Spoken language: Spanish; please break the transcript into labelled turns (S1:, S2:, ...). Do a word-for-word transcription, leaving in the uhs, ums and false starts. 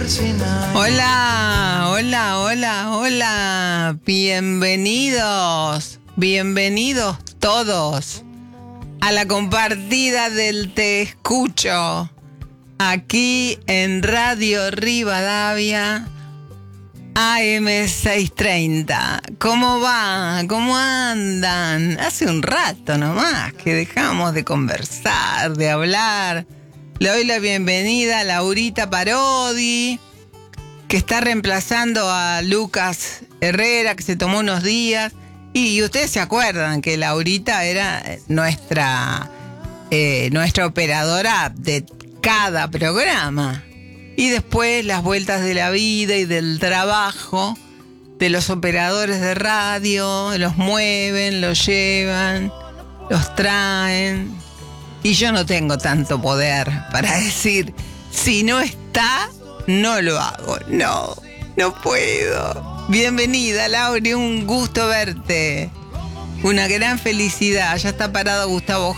S1: Hola, hola, hola, hola. Bienvenidos, bienvenidos todos a la compartida del Te Escucho aquí en Radio Rivadavia A M seiscientos treinta. ¿Cómo va? ¿Cómo andan? Hace un rato nomás que dejamos de conversar, de hablar. Le doy la bienvenida a Laurita Parodi, que está reemplazando a Lucas Herrera, que se tomó unos días. Y ustedes se acuerdan que Laurita era nuestra, eh, nuestra operadora de cada programa. Y después las vueltas de la vida y del trabajo de los operadores de radio, los mueven, los llevan, los traen. Y yo no tengo tanto poder para decir, si no está, no lo hago. No, no puedo. Bienvenida, Lauri, un gusto verte. Una gran felicidad. Ya está parado Gustavo